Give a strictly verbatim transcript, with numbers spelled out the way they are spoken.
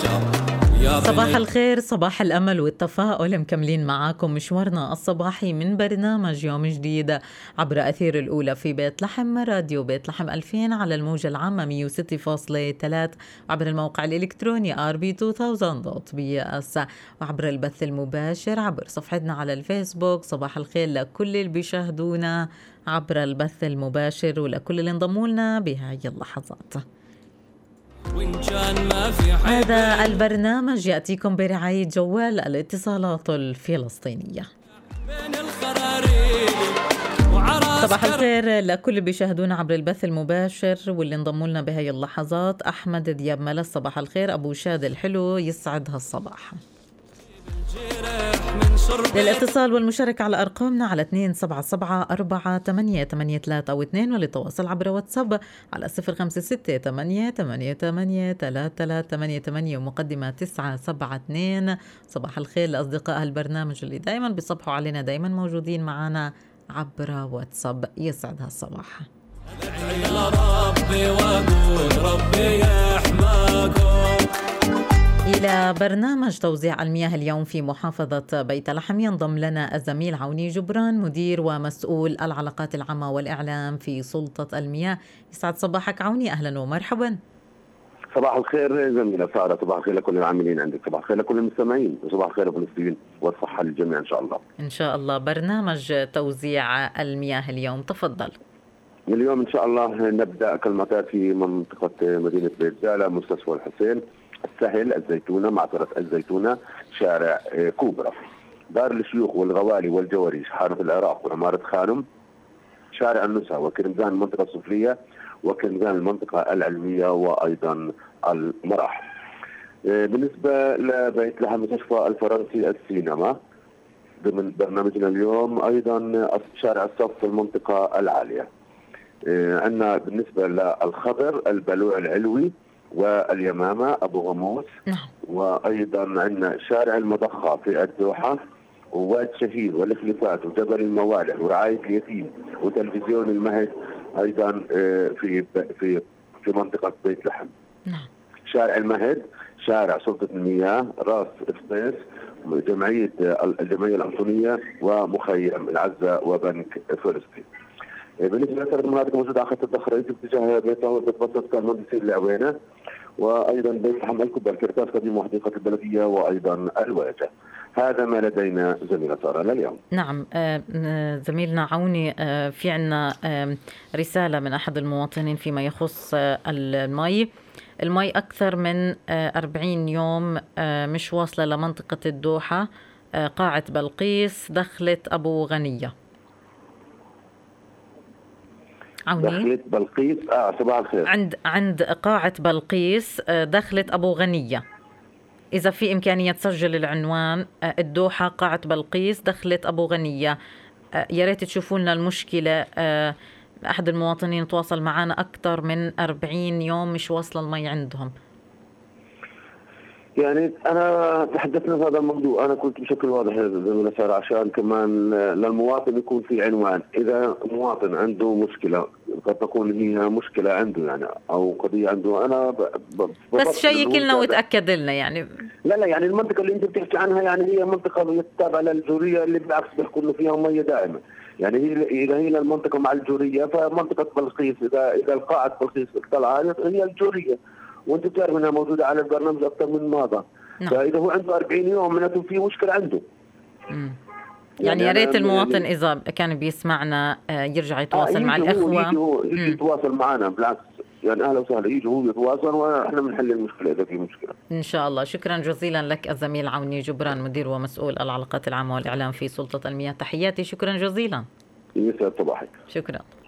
صباح الخير، صباح الأمل والتفاؤل، مكملين معاكم مشوارنا الصباحي من برنامج يوم جديد عبر أثير الأولى في بيت لحم، راديو بيت لحم ألفين على الموجة العامة مية وستة فاصلة ثلاثة، وعبر الموقع الإلكتروني آر بي ألفين دوت بي إس، وعبر البث المباشر عبر صفحتنا على الفيسبوك. صباح الخير لكل اللي بيشاهدونا عبر البث المباشر ولكل اللي انضموا لنا بهاي اللحظات. هذا البرنامج يأتيكم برعاية جوال الاتصالات الفلسطينية. صباح الخير لكل اللي بيشاهدونا عبر البث المباشر واللي انضموا لنا بهاي اللحظات. أحمد دياب ملس صباح الخير. أبو شاد الحلو يسعد هالصباح. للاتصال والمشاركة على أرقامنا على اثنين سبعة سبعة أربعة ثمانية ثمانية ثلاثة أو اثنين، وللتواصل عبر واتساب على صفر خمسة ستة ثمانية ثمانية ثمانية ثلاثة ثلاثة ثمانية ثمانية ومقدمة تسعة سبعة اثنين. صباح الخير لأصدقاء البرنامج اللي دايما بيصبحوا علينا، دايما موجودين معنا عبر واتساب. يسعد هالصباح. ربي وأقول ربي يحماكم. إلى برنامج توزيع المياه اليوم في محافظة بيت لحم ينضم لنا الزميل عوني جبران، مدير ومسؤول العلاقات العامة والإعلام في سلطة المياه. يسعد صباحك عوني، أهلا ومرحبا. صباح الخير زميلة سارة، صباح الخير لكل العاملين عندك، صباح الخير لكل المستمعين، وصباح الخير لفلسطين والصحة للجميع إن شاء الله. إن شاء الله. برنامج توزيع المياه اليوم، تفضل. اليوم إن شاء الله نبدأ كالمعتاد في منطقة مدينة بيت زالة، مستشفى الحسين، السهل، الزيتونة، معصرة الزيتونة، شارع كوبرا، دار الشيوخ والغوالي والجواريش، حارة العراق وعمارة خانم، شارع النزهة وكرمزان المنطقة السفلية وكرمزان المنطقة العلمية وأيضا المراح. بالنسبة لبيت لحم مستشفى الفرنسي السينما ضمن برنامجنا اليوم أيضا شارع الصف المنطقة العالية. عندنا بالنسبة للخضر البلوع العلوي واليمامة أبو غموس، وأيضا عندنا شارع المضخة في الدوحة وواد شهيد والخليفات وجبل الموالح ورعاية اليتيم وتلفزيون المهد أيضا في في في منطقة بيت لحم. شارع المهد، شارع سلطة المياه، راس إفطيس، جمعية الجمعية الأمصونية ومخيم العزة وبنك فلسطين. بالنسبة لثلاث مناطق موجودة على خط الضخ الرئيسي باتجاه بيت عوض بتبسط كان مهندسين العوينة، وأيضا بيت لحم الكبة، الكرتاس قديم وحديقة البلدية وأيضا الواجهة. هذا ما لدينا زميلة سارة لليوم. نعم زميلنا عوني، في عنا رسالة من أحد المواطنين فيما يخص المي. المي أكثر من أربعين يوم مش واصلة لمنطقة الدوحة، قاعة بلقيس، دخلة أبو غنية. عوني. دخلة بلقيس آه صباح الخير. عند عند قاعة بلقيس، دخلة أبو غنية. إذا في إمكانية تسجل العنوان، الدوحة قاعة بلقيس دخلة أبو غنية. يا ريت تشوفوا لنا المشكلة. أحد المواطنين تواصل معنا أكثر من أربعين يوم مش واصلة المي عندهم. يعني أنا تحدثنا في هذا الموضوع، أنا كنت بشكل واضح زميلة سارة عشان كمان للمواطن يكون في عنوان. إذا مواطن عنده مشكلة قد تكون هي مشكلة عنده يعني أو قضية عنده، أنا ب... ب... بس شيك لنا وتأكد لنا يعني. لا لا يعني المنطقة اللي أنت بتحكي عنها يعني هي منطقة تابعة للجورية اللي بالعكس بيحكوا إنه فيها مية دائمة. يعني هي إذا هي المنطقة مع الجورية فمنطقة بلقيس، إذا إذا القاعة بلقيس طلعت هي الجورية، وانت بتعرف انها موجوده على البرنامج اكثر من مره. نعم. فاذا هو عنده أربعين يوم معناته في مشكله عنده. امم يعني يا ريت المواطن يعني اذا كان بيسمعنا يرجع يتواصل آه مع الاخوه، يجي هو يجي يتواصل معنا، بالعكس يعني اهلا وسهلا، يجي هو يتواصل واحنا بنحل المشكله اذا في مشكله ان شاء الله. شكرا جزيلا لك الزميل عوني جبران، مدير ومسؤول العلاقات العامه والاعلام في سلطه المياه. تحياتي، شكرا جزيلا. يسعد صباحك. شكرا.